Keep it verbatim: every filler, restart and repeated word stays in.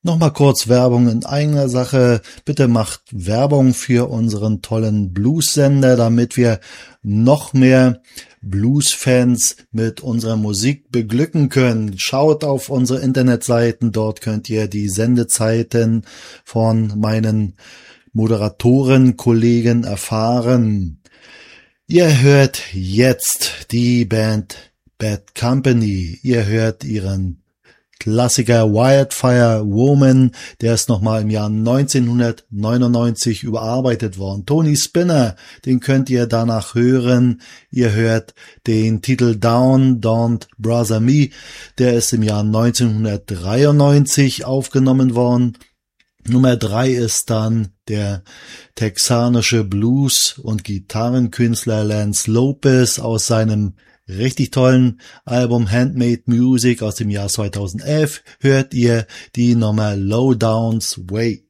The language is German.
Nochmal kurz Werbung in eigener Sache. Bitte macht Werbung für unseren tollen Blues-Sender, damit wir noch mehr Blues-Fans mit unserer Musik beglücken können. Schaut auf unsere Internetseiten, dort könnt ihr die Sendezeiten von meinen Moderatoren-Kollegen erfahren. Ihr hört jetzt die Band Bad Company. Ihr hört ihren Klassiker Wildfire Woman, der ist nochmal im Jahr neunzehnhundertneunundneunzig überarbeitet worden. Tony Spinner, den könnt ihr danach hören. Ihr hört den Titel Down, Don't Brother Me, der ist im Jahr neunzehnhundertdreiundneunzig aufgenommen worden. Nummer drei ist dann der texanische Blues- und Gitarrenkünstler Lance Lopez aus seinem richtig tollen Album Handmade Music aus dem Jahr zweitausendelf hört ihr die Nummer Low Down's Way.